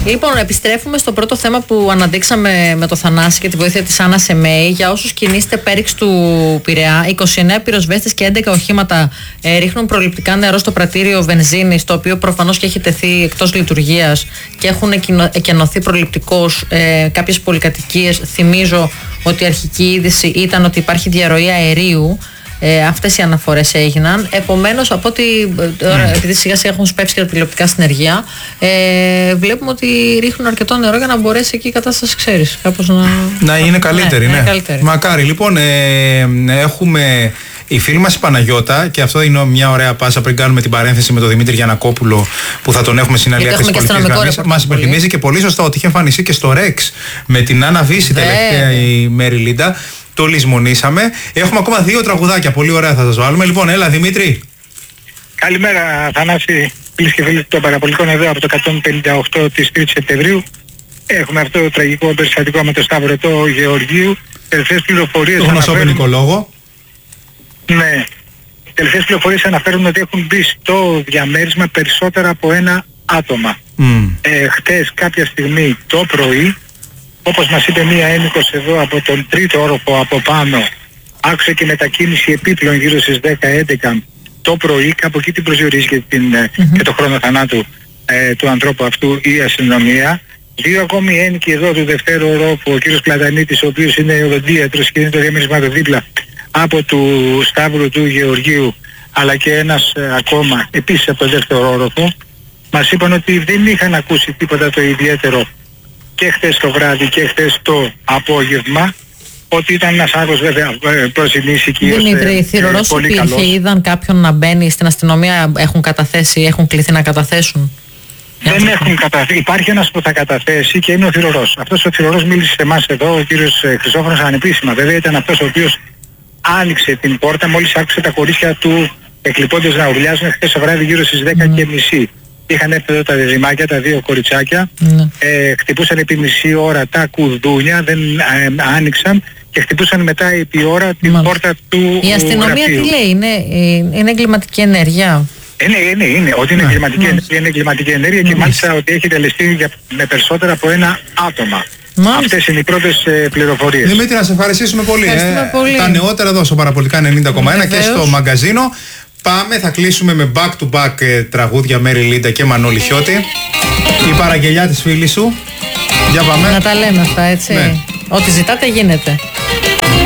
Λοιπόν, επιστρέφουμε στο πρώτο θέμα που αναδείξαμε με το Θανάση και τη βοήθεια της Άννας Εμέη. Για όσους κινείστε πέριξ του Πειραιά, 29 πυροσβέστες και 11 οχήματα ρίχνουν προληπτικά νερό στο πρατήριο βενζίνης, το οποίο προφανώς και έχει τεθεί εκτός λειτουργίας και έχουν εκενωθεί προληπτικώς κάποιες πολυκατοικίες. Θυμίζω ότι η αρχική είδηση ήταν ότι υπάρχει διαρροή αερίου. Αυτές οι αναφορές έγιναν. Επομένως, από ότι τώρα, επειδή σιγά σιγά έχουν σπεύσει και τα τηλεοπτικά συνεργεία, βλέπουμε ότι ρίχνουν αρκετό νερό για να μπορέσει εκεί η κατάσταση, ξέρεις, κάπως να είναι καλύτερη. Ναι. Καλύτερη. Μακάρι. Λοιπόν, έχουμε η φίλη μας η Παναγιώτα, και αυτό είναι μια ωραία πάσα πριν κάνουμε την παρένθεση με τον Δημήτρη Γιαννακόπουλο, που θα τον έχουμε συναλλιάσει στις πολιτικές γραμμές. Μας υπενθυμίζει και πολύ σωστά ότι είχε εμφανιστεί και στο Ρεξ με την Άννα Βύση τελευταία η Μέρη Λίντα. Το λησμονήσαμε. Έχουμε ακόμα 2 τραγουδάκια. Πολύ ωραία, θα σας βάλουμε. Λοιπόν, έλα Δημήτρη. Καλημέρα Θανάση, φίλες και φίλοι των παραπολιτικών εδώ από το 158 της 3ης Σεπτεμβρίου. Έχουμε αυτό το τραγικό περιστατικό με το Σταύρο το Γεωργίου. Τελευταίες πληροφορίες το γνωστό ποινικολόγο. Ναι. Τελευταίες πληροφορίες αναφέρουν ότι έχουν μπει στο διαμέρισμα περισσότερα από ένα άτομα. Χτες κάποια στιγμή το πρωί, όπως μας είπε μία ένικος εδώ από τον 3ο όροφο από πάνω, άκουσε και μετακίνηση επίπλων γύρω στις 10-11 το πρωί, κάπου εκεί την προσδιορίζει και το χρόνο θανάτου του ανθρώπου αυτού η αστυνομία. 2 ακόμη ένικοι εδώ του δευτέρου όροφου, ο κύριος Πλατανίτης, ο οποίος είναι οδοντίατρος και είναι το διαμέρισμα του δίπλα από του Σταύρου του Γεωργίου, αλλά και ένας ακόμα επίσης από το δεύτερο όροφο, μας είπαν ότι δεν είχαν ακούσει τίποτα το ιδιαίτερο και χθες το βράδυ και χθες το απόγευμα, ότι ήταν ένας άλλος βέβαια προσινής οικείος. Δημήτρη, θηρορός υπήρχε, είδαν κάποιον να μπαίνει στην αστυνομία, έχουν κληθεί να καταθέσουν? Δεν έχουν καταθέσει. Υπάρχει ένας που θα καταθέσει και είναι ο θηρορός. Αυτός ο θηρορός μίλησε σε εμάς εδώ, ο κύριος Χρυσόφωνος, ανεπίσημα. Βέβαια ήταν αυτός ο οποίος άνοιξε την πόρτα μόλις άκουσε τα κορίτσια του εκλειπώντας να ουρλιάζουν χθες το βράδυ γύρω στις 10:30. Είχαν έρθει εδώ τα διδυμάκια, τα 2 κοριτσάκια, χτυπούσαν επί μισή ώρα τα κουδούνια, δεν άνοιξαν και χτυπούσαν μετά επί ώρα την πόρτα του Η αστυνομία γραφείου. Τι λέει, είναι εγκληματική ενέργεια? Είναι. Ότι είναι εγκληματική ενέργεια, είναι εγκληματική ενέργεια και μάλιστα ότι έχει τελεστεί με περισσότερα από ένα άτομα. Αυτές είναι οι πρώτες πληροφορίες. Δημήτρη, να σε ευχαριστήσουμε πολύ. Τα νεότερα εδώ στο Παραπολιτικά 90,1 και στο μαγκαζίνο. Πάμε, θα κλείσουμε με back-to-back τραγούδια Μέρη Λίντα και Μανώλη Χιώτη. Η παραγγελιά της φίλης σου. Για πάμε. Να τα λέμε αυτά, έτσι. Ναι. Ό,τι ζητάτε γίνεται.